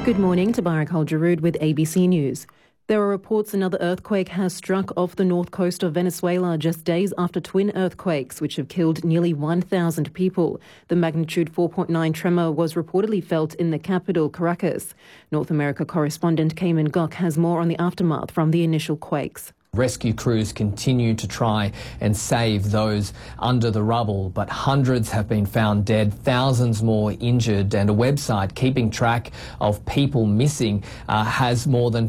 Good morning, Tabarak Al-Jarood with ABC News. There are reports another earthquake has struck off the north coast of Venezuela just days after twin earthquakes, which have killed nearly 1,000 people. The magnitude 4.9 tremor was reportedly felt in the capital, Caracas. North America correspondent Cayman Gok has more on the aftermath from the initial quakes. Rescue crews continue to try and save those under the rubble, but hundreds have been found dead, thousands more injured, and a website keeping track of people missing has more than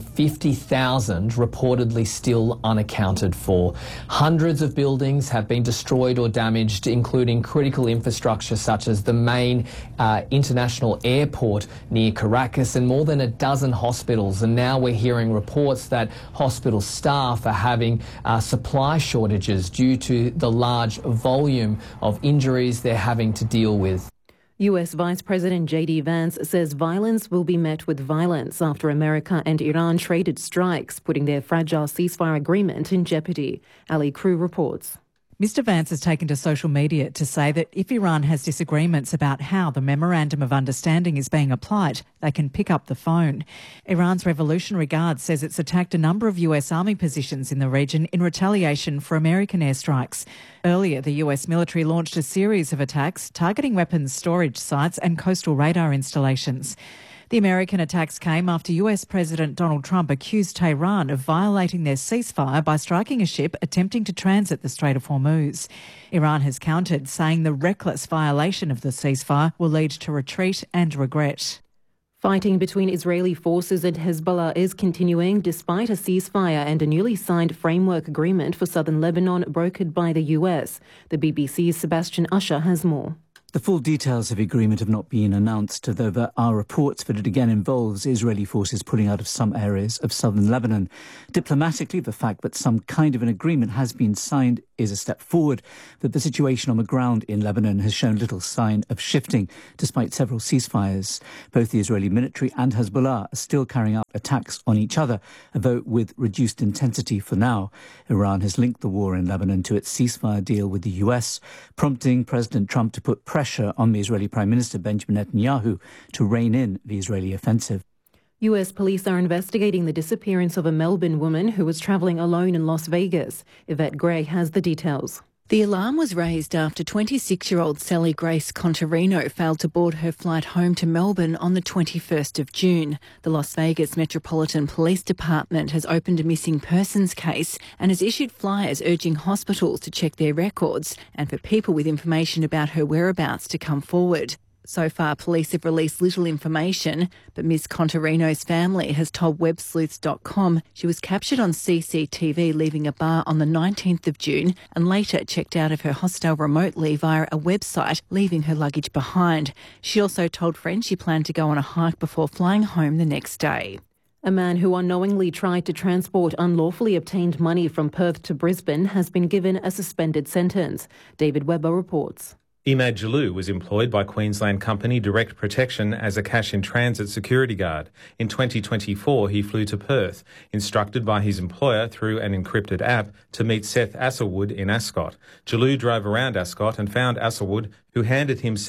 50,000 reportedly still unaccounted for. Hundreds of buildings have been destroyed or damaged, including critical infrastructure such as the main international airport near Caracas and more than a dozen hospitals. And now we're hearing reports that hospital staff are having supply shortages due to the large volume of injuries they're having to deal with. US Vice President J.D. Vance says violence will be met with violence after America and Iran traded strikes, putting their fragile ceasefire agreement in jeopardy. Ali Crew reports. Mr Vance has taken to social media to say that if Iran has disagreements about how the Memorandum of Understanding is being applied, they can pick up the phone. Iran's Revolutionary Guard says it's attacked a number of US Army positions in the region in retaliation for American airstrikes. Earlier, the US military launched a series of attacks targeting weapons storage sites and coastal radar installations. The American attacks came after US President Donald Trump accused Tehran of violating their ceasefire by striking a ship attempting to transit the Strait of Hormuz. Iran has countered, saying the reckless violation of the ceasefire will lead to retreat and regret. Fighting between Israeli forces and Hezbollah is continuing despite a ceasefire and a newly signed framework agreement for southern Lebanon brokered by the US. The BBC's Sebastian Usher has more. The full details of the agreement have not been announced, though there are reports that it again involves Israeli forces pulling out of some areas of southern Lebanon. Diplomatically, the fact that some kind of an agreement has been signed is a step forward, but the situation on the ground in Lebanon has shown little sign of shifting, despite several ceasefires. Both the Israeli military and Hezbollah are still carrying out attacks on each other, though with reduced intensity for now. Iran has linked the war in Lebanon to its ceasefire deal with the US, prompting President Trump to put pressure on the Israeli Prime Minister Benjamin Netanyahu to rein in the Israeli offensive. US police are investigating the disappearance of a Melbourne woman who was travelling alone in Las Vegas. Yvette Gray has the details. The alarm was raised after 26-year-old Sally Grace Contarino failed to board her flight home to Melbourne on the 21st of June. The Las Vegas Metropolitan Police Department has opened a missing persons case and has issued flyers urging hospitals to check their records and for people with information about her whereabouts to come forward. So far, police have released little information, but Ms Contarino's family has told websleuths.com she was captured on CCTV leaving a bar on the 19th of June and later checked out of her hostel remotely via a website, leaving her luggage behind. She also told friends she planned to go on a hike before flying home the next day. A man who unknowingly tried to transport unlawfully obtained money from Perth to Brisbane has been given a suspended sentence. David Webber reports. Imad Jalou was employed by Queensland company Direct Protection as a cash-in-transit security guard. In 2024, he flew to Perth, instructed by his employer through an encrypted app to meet Seth Asselwood in Ascot. Jalou drove around Ascot and found Asselwood, who handed him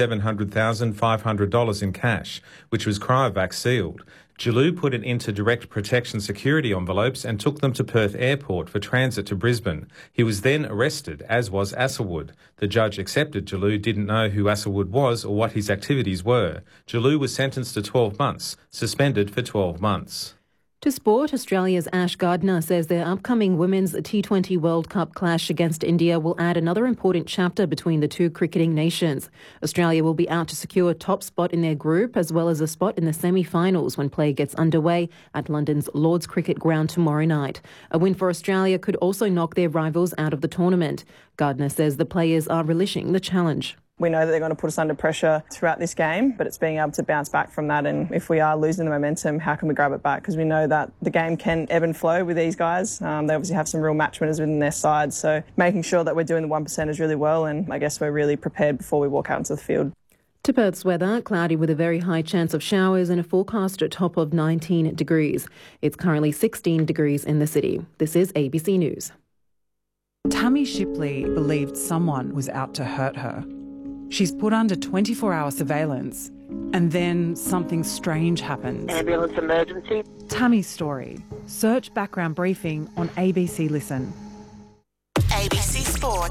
$700,500 in cash, which was cryovac sealed. Jalou put it into Direct Protection security envelopes and took them to Perth Airport for transit to Brisbane. He was then arrested, as was Asselwood. The judge accepted Jalou didn't know who Asselwood was or what his activities were. Jalou was sentenced to 12 months, suspended for 12 months. To sport, Australia's Ash Gardner says their upcoming Women's T20 World Cup clash against India will add another important chapter between the two cricketing nations. Australia will be out to secure a top spot in their group as well as a spot in the semi-finals when play gets underway at London's Lord's Cricket Ground tomorrow night. A win for Australia could also knock their rivals out of the tournament. Gardner says the players are relishing the challenge. We know that they're going to put us under pressure throughout this game, but it's being able to bounce back from that. And if we are losing the momentum, how can we grab it back? Because we know that the game can ebb and flow with these guys. They obviously have some real match winners within their side. So making sure that we're doing the 1%ers really well, and I guess we're really prepared before we walk out into the field. To Perth's weather, cloudy with a very high chance of showers and a forecast at top of 19 degrees. It's currently 16 degrees in the city. This is ABC News. Tammy Shipley believed someone was out to hurt her. She's put under 24-hour surveillance And then something strange happens. Ambulance emergency. Tammy's story. Search background briefing on ABC Listen. ABC Sport.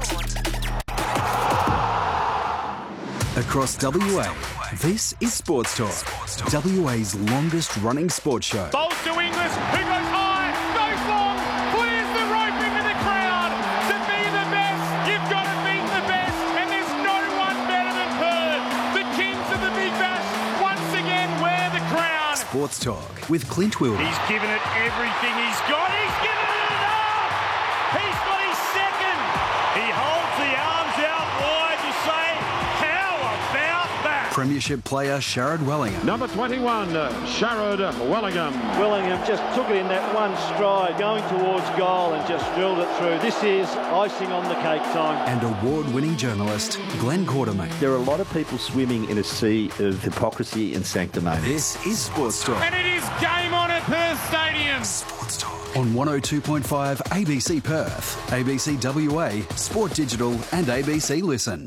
Across WA, this is Sports Talk. WA's longest running sports show. Bowls to Inglis, who goes high, goes long, clears the rope into the crowd. To be the best, you've got to beat the best, and there's no one better than Perth. The kings of the Big Bash once again wear the crown. Sports Talk with Clint Wilder. He's given it everything he's got. He's given it enough. He's got his second. He holds the arms out wide to say, how about that? Premiership player Sharrod Wellingham. Number 21, Sharrod Wellingham. Wellingham just took it in that one stride, going towards goal and just drilled it through. This is icing on the cake time. And award-winning journalist Glenn Quartermain. There are a lot of people swimming in a sea of hypocrisy and sanctimony. This is Sports Talk. And it is game on at Perth Stadium. Sports Talk. On 102.5 ABC Perth, ABC WA, Sport Digital and ABC Listen.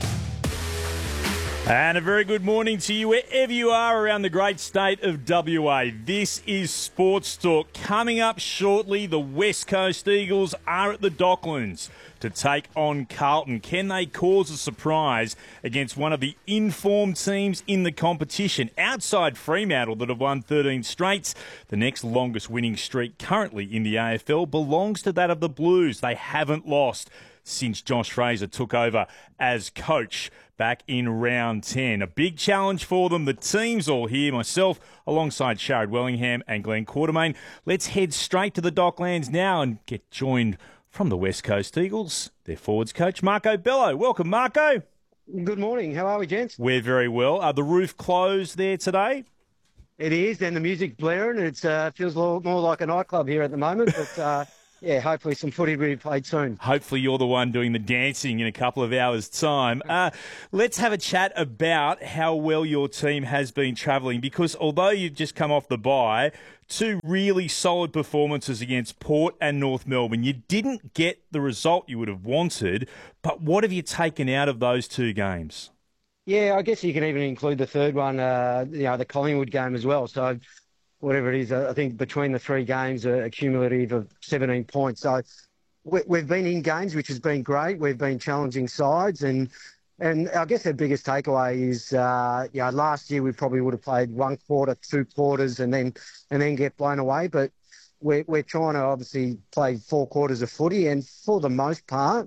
And a very good morning to you wherever you are around the great state of WA. This is Sports Talk. Coming up shortly, the West Coast Eagles are at the Docklands to take on Carlton. Can they cause a surprise against one of the informed teams in the competition? Outside Fremantle that have won 13 straights, the next longest winning streak currently in the AFL belongs to that of the Blues. They haven't lost since Josh Fraser took over as coach back in round 10. A big challenge for them. The team's all here. Myself, alongside Sharrod Wellingham and Glenn Quartermain. Let's head straight to the Docklands now and get joined from the West Coast Eagles, their forwards coach, Marco Bello. Welcome, Marco. Good morning. How are we, gents? We're very well. Are the roof closed there today? It is, and the music's blaring. It feels more like a nightclub here at the moment, but... yeah, hopefully some footy will be played soon. Hopefully you're the one doing the dancing in a couple of hours' time. Let's have a chat about how well your team has been travelling, because although you've just come off the bye, two really solid performances against Port and North Melbourne. You didn't get the result you would have wanted, but what have you taken out of those two games? Yeah, I guess you can even include the third one, the Collingwood game as well. So whatever it is, I think between the three games, a cumulative of 17 points. So we've been in games, which has been great. We've been challenging sides, and I guess the biggest takeaway is, last year we probably would have played one quarter, two quarters, and then get blown away. But we're trying to obviously play 4 quarters of footy, and for the most part,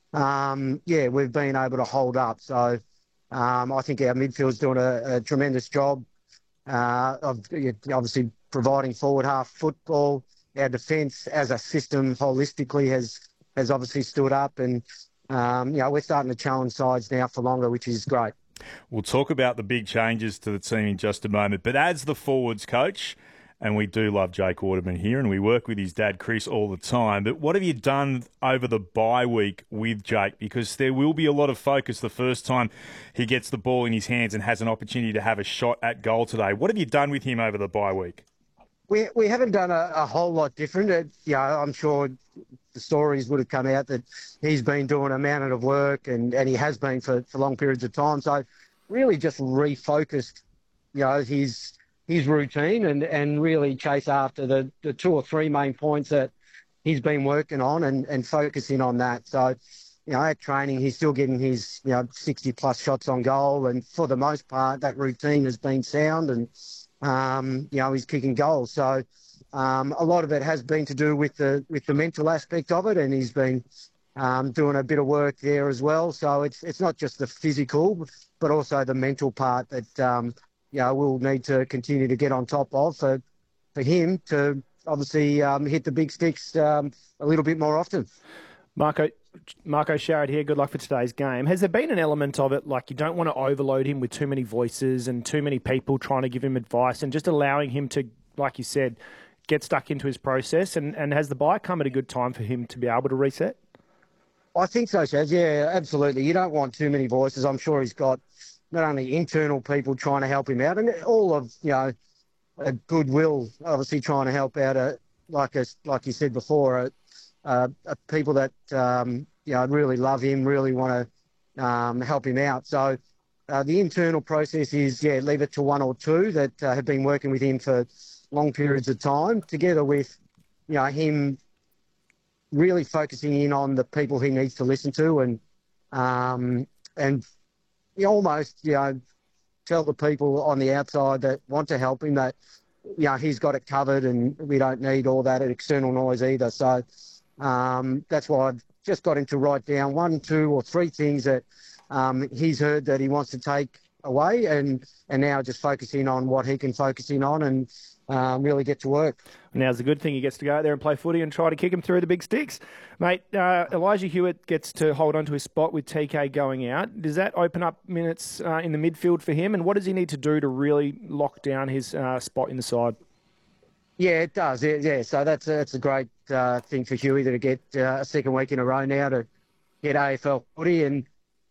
we've been able to hold up. So I think our midfield's doing a tremendous job. Of obviously providing forward half football. Our defence as a system holistically has obviously stood up, and we're starting to challenge sides now for longer, which is great. We'll talk about the big changes to the team in just a moment, but as the forwards coach, and we do love Jake Waterman here, and we work with his dad Chris all the time, but what have you done over the bye week with Jake? Because there will be a lot of focus the first time he gets the ball in his hands and has an opportunity to have a shot at goal today. What have you done with him over the bye week? We haven't done a whole lot different. I'm sure the stories would have come out that he's been doing a mountain of work, and he has been for long periods of time. So really just refocused, his routine and really chase after the 2 or 3 main points that he's been working on and focusing on that. So, at training, he's still getting his, 60-plus shots on goal. And for the most part, that routine has been sound and, he's kicking goals. So a lot of it has been to do with the mental aspect of it, and he's been doing a bit of work there as well. So it's not just the physical, but also the mental part that we'll need to continue to get on top of for him to obviously hit the big sticks a little bit more often. Marco Sharrod here. Good luck for today's game. Has there been an element of it, like you don't want to overload him with too many voices and too many people trying to give him advice, and just allowing him to, like you said, get stuck into his process? And has the bye come at a good time for him to be able to reset? I think so, Shaz. Yeah, absolutely. You don't want too many voices. I'm sure he's got not only internal people trying to help him out, and all of, a goodwill, obviously trying to help out, like you said before, people that, really love him, really want to help him out. So the internal process is, leave it to one or two that have been working with him for long periods of time, together with, him really focusing in on the people he needs to listen to and almost, tell the people on the outside that want to help him that, he's got it covered and we don't need all that external noise either. So that's why I've just got him to write down 1, 2 or 3 things that he's heard that he wants to take away and now just focusing on what he can focus in on and really get to work. Now's a good thing. He gets to go out there and play footy and try to kick him through the big sticks. Mate, Elijah Hewitt gets to hold on to his spot with TK going out. Does that open up minutes in the midfield for him? And what does he need to do to really lock down his spot in the side? Yeah, it does. Yeah. So that's a great thing for Huey to get a second week in a row now to get AFL footy. And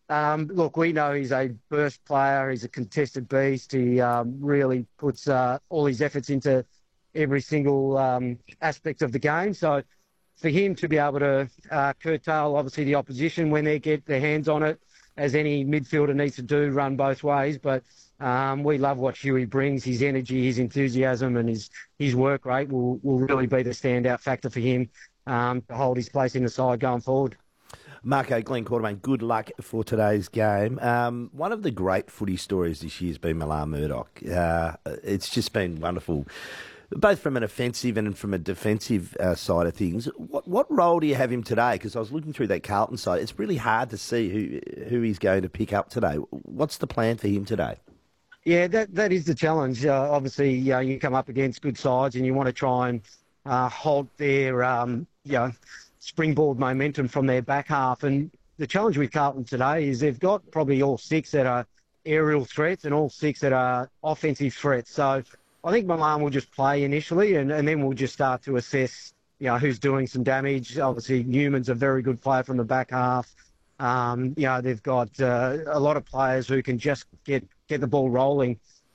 look, we know he's a burst player. He's a contested beast. He really puts all his efforts into every single aspect of the game. So for him to be able to curtail, obviously, the opposition when they get their hands on it, as any midfielder needs to do, run both ways. But we love what Huey brings. His energy, his enthusiasm and his work rate will really be the standout factor for him to hold his place in the side going forward. Marco, Glenn Quartermain, good luck for today's game. One of the great footy stories this year has been Milan Murdoch. It's just been wonderful, both from an offensive and from a defensive side of things. What role do you have him today? Because I was looking through that Carlton side. It's really hard to see who he's going to pick up today. What's the plan for him today? Yeah, that is the challenge. Obviously, you come up against good sides and you want to try and halt their, springboard momentum from their back half. And the challenge with Carlton today is they've got probably all 6 that are aerial threats and all 6 that are offensive threats. So I think Milan will just play initially and then we'll just start to assess, who's doing some damage. Obviously, Newman's a very good player from the back half. They've got a lot of players who can just get the ball rolling.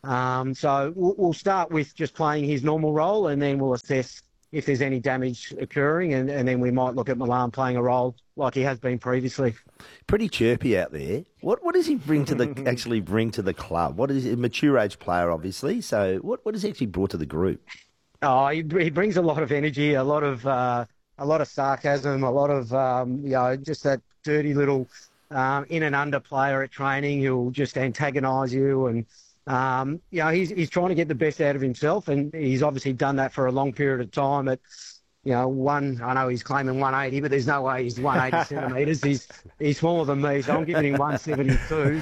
So we'll start with just playing his normal role and then we'll assess if there's any damage occurring, and then we might look at Milan playing a role like he has been previously. Pretty chirpy out there. What does he bring to the actually bring to the club? What is he, a mature age player, obviously? So what has he actually brought to the group? Oh, he brings a lot of energy, a lot of sarcasm, a lot of just that dirty little in and under player at training who'll just antagonise you and. He's trying to get the best out of himself, and he's obviously done that for a long period of time. At I know he's claiming 180, but there's no way he's 180 centimetres. He's smaller than me, so I'm giving him 172.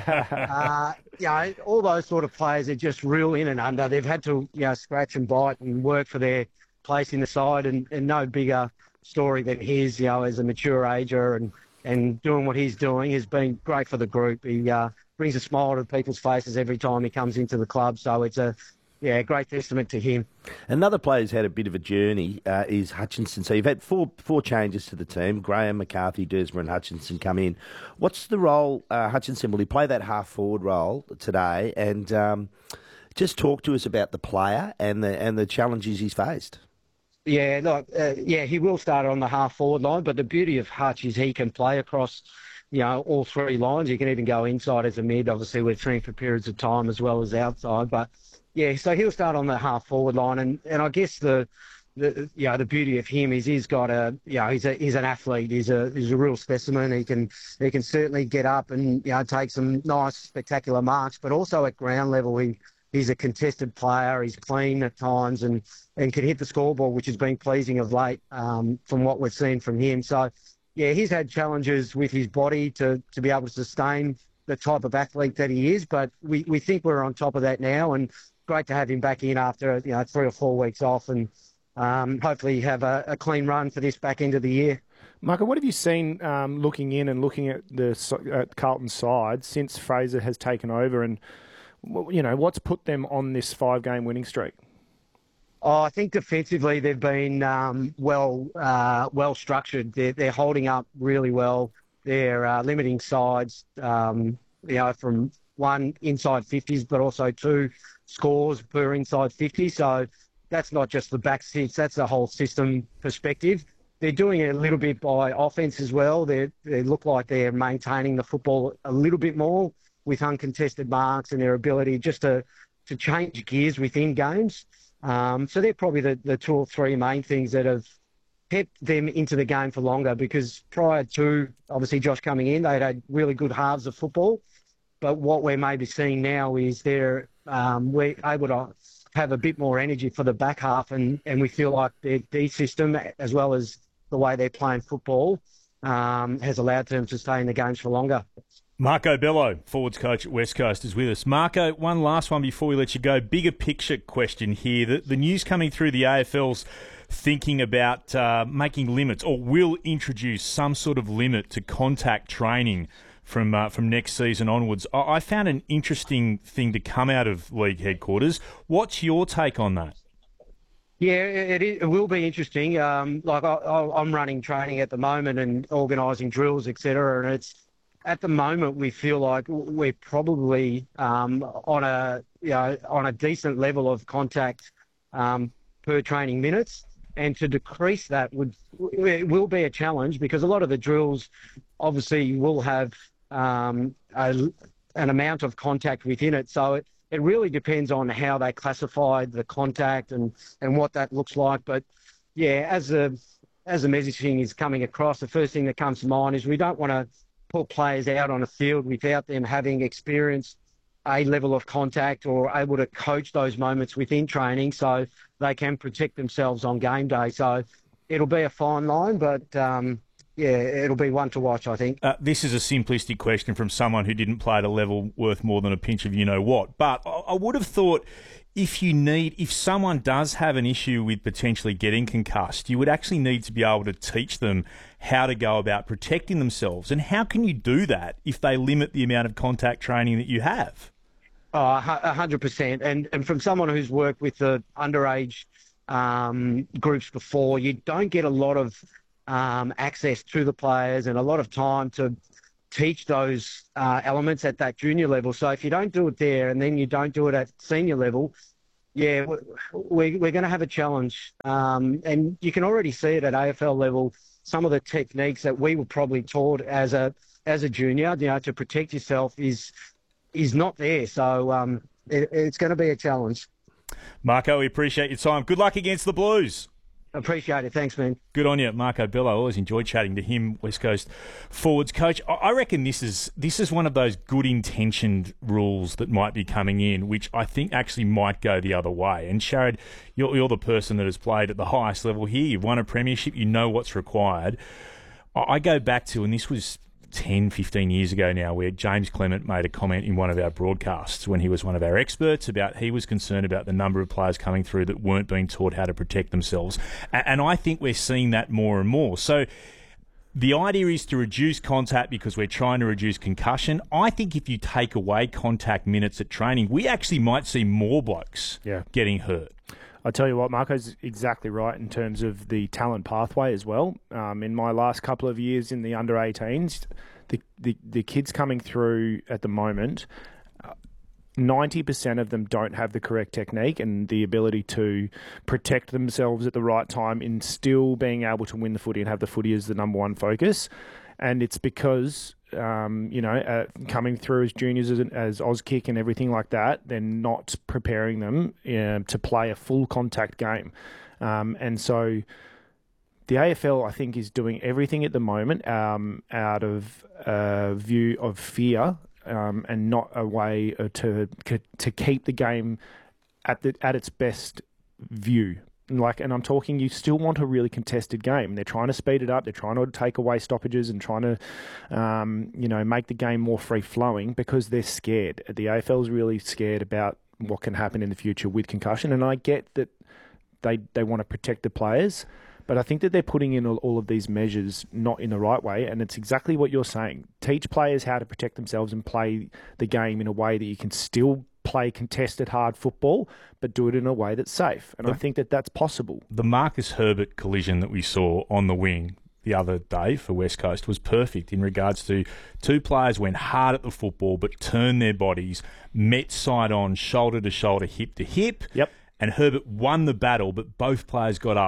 So, all those sort of players are just real in and under. They've had to scratch and bite and work for their place in the side, and no bigger story than his. As a mature ager and doing what he's doing has been great for the group. He brings a smile to people's faces every time he comes into the club. So it's a great testament to him. Another player who's had a bit of a journey is Hutchinson. So you've had four changes to the team. Graham, McCarthy, Dersma and Hutchinson come in. What's the role, Hutchinson? Will he play that half-forward role today? And just talk to us about the player and the challenges he's faced. Yeah, look, he will start on the half-forward line, but the beauty of Hutch is he can play across all 3 lines. You can even go inside as a mid. Obviously, we've seen for periods of time as well as outside. But, so he'll start on the half-forward line. And I guess the beauty of him is he's got he's an athlete. He's a real specimen. He can certainly get up and, take some nice, spectacular marks. But also at ground level, he's a contested player. He's clean at times and can hit the scoreboard, which has been pleasing of late from what we've seen from him. So, he's had challenges with his body to be able to sustain the type of athlete that he is, but we think we're on top of that now, and great to have him back in after 3 or 4 weeks off, and hopefully have a clean run for this back end of the year. Marco, what have you seen looking in and looking at the Carlton side since Fraser has taken over, and what's put them on this 5-game winning streak? Oh, I think defensively they've been well structured. They're holding up really well. They're limiting sides, from 1 inside 50s, but also 2 scores per inside 50. So that's not just the back 6; that's the whole system perspective. They're doing it a little bit by offense as well. They look like they're maintaining the football a little bit more with uncontested marks and their ability just to change gears within games. So they're probably the two or three main things that have kept them into the game for longer, because prior to, obviously, Josh coming in, they'd had really good halves of football. But what we're maybe seeing now is we're able to have a bit more energy for the back half, and we feel like their D system, as well as the way they're playing football, has allowed them to stay in the games for longer. Marco Bello, forwards coach at West Coast, is with us. Marco, one last one before we let you go. Bigger picture question here. The news coming through, the AFL's thinking about making limits, or will introduce some sort of limit to contact training from next season onwards. I found an interesting thing to come out of league headquarters. What's your take on that? Yeah, it will be interesting. I'm running training at the moment and organising drills, etc. And at the moment we feel like we're probably on a decent level of contact per training minutes. And to decrease that will be a challenge, because a lot of the drills obviously will have an amount of contact within it. So it really depends on how they classify the contact and what that looks like. But yeah, as the messaging is coming across, the first thing that comes to mind is we don't want to put players out on a field without them having experienced a level of contact or able to coach those moments within training so they can protect themselves on game day. So it'll be a fine line, but it'll be one to watch, I think. This is a simplistic question from someone who didn't play at a level worth more than a pinch of you-know-what. But I would have thought if someone does have an issue with potentially getting concussed, you would actually need to be able to teach them how to go about protecting themselves. And how can you do that if they limit the amount of contact training that you have? 100%. And from someone who's worked with the underage groups before, you don't get a lot of access to the players and a lot of time to teach those elements at that junior level. So if you don't do it there and then you don't do it at senior level, yeah, we're going to have a challenge. And you can already see it at AFL level. Some of the techniques that we were probably taught as a junior, to protect yourself is not there. So it's going to be a challenge. Marco, we appreciate your time. Good luck against the Blues. Appreciate it. Thanks, man. Good on you, Marco Bello. Always enjoyed chatting to him, West Coast forwards coach. I reckon this is one of those good-intentioned rules that might be coming in, which I think actually might go the other way. And Sharad, you're the person that has played at the highest level here. You've won a premiership. You know what's required. I go back to, and this was 10, 15 years ago now, where James Clement made a comment in one of our broadcasts when he was one of our experts about he was concerned about the number of players coming through that weren't being taught how to protect themselves. And I think we're seeing that more and more. So the idea is to reduce contact because we're trying to reduce concussion. I think if you take away contact minutes at training, we actually might see more blokes getting hurt. I tell you what, Marco's exactly right in terms of the talent pathway as well. In my last couple of years in the under-18s, the kids coming through at the moment, 90% of them don't have the correct technique and the ability to protect themselves at the right time in still being able to win the footy and have the footy as the number one focus. And it's because coming through as juniors as Auskick and everything like that, they're not preparing them to play a full contact game. And so the AFL, I think, is doing everything at the moment out of a view of fear and not a way to keep the game at its best view. And I'm talking, you still want a really contested game. They're trying to speed it up. They're trying to take away stoppages and trying to, make the game more free-flowing because they're scared. The AFL is really scared about what can happen in the future with concussion. And I get that they want to protect the players, but I think that they're putting in all of these measures not in the right way. And it's exactly what you're saying. Teach players how to protect themselves and play the game in a way that you can still play contested hard football, but do it in a way that's safe. And I think that that's possible. The Marcus Herbert collision that we saw on the wing the other day for West Coast was perfect in regards to two players went hard at the football but turned their bodies, met side on, shoulder to shoulder, hip to hip. Yep. And Herbert won the battle, but both players got up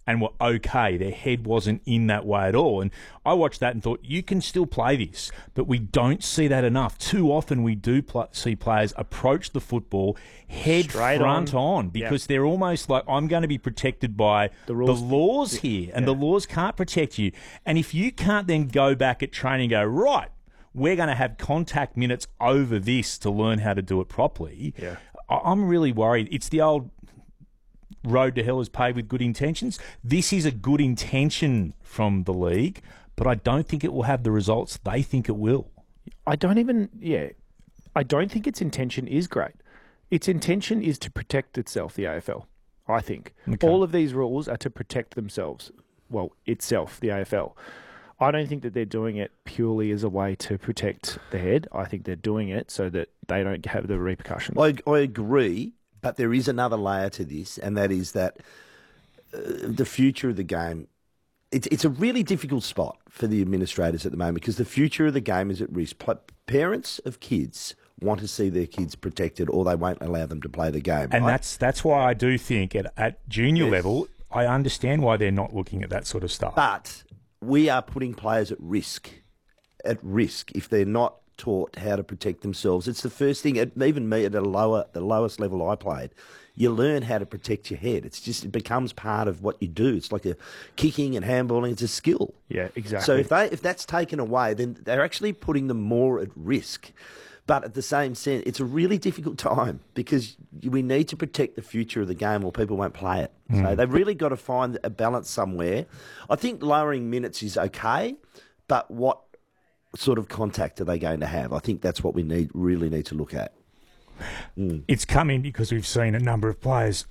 and were okay. Their head wasn't in that way at all. And I watched that and thought, you can still play this, but we don't see that enough. Too often we do see players approach the football head Straight front on because they're almost like, I'm going to be protected by the laws here, and the laws can't protect you. And if you can't then go back at training and go, right, we're going to have contact minutes over this to learn how to do it properly, I'm really worried. It's the old road to hell is paved with good intentions. This is a good intention from the league, but I don't think it will have the results they think it will. I don't think its intention is great. Its intention is to protect itself, the AFL, I think. Okay. All of these rules are to protect themselves. Well, itself, the AFL. I don't think that they're doing it purely as a way to protect the head. I think they're doing it so that they don't have the repercussions. I agree. But there is another layer to this, and that is that the future of the game, it's a really difficult spot for the administrators at the moment because the future of the game is at risk. Parents of kids want to see their kids protected or they won't allow them to play the game. And that's why I do think at junior level, I understand why they're not looking at that sort of stuff. But we are putting players at risk if they're not taught how to protect themselves. It's the first thing. Even me at the lowest level I played, you learn how to protect your head. It becomes part of what you do. It's like a kicking and handballing. It's a skill. Yeah, exactly. So if that's taken away, then they're actually putting them more at risk. But at the same sense, it's a really difficult time because we need to protect the future of the game or people won't play it. So they've really got to find a balance somewhere. I think lowering minutes is okay, but what sort of contact are they going to have? I think that's what we really need to look at. It's coming because we've seen a number of players,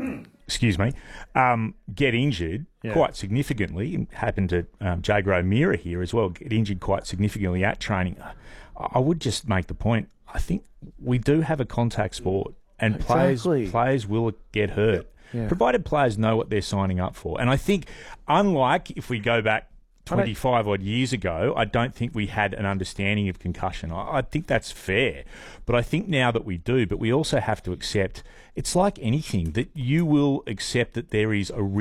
get injured quite significantly. It happened to Jager O'Meara here as well, get injured quite significantly at training. I would just make the point, I think we do have a contact sport and players will get hurt, provided players know what they're signing up for. And I think, unlike if we go back 25 odd years ago, I don't think we had an understanding of concussion. I think that's fair. But I think now that we do, but we also have to accept, it's like anything, that you will accept that there is a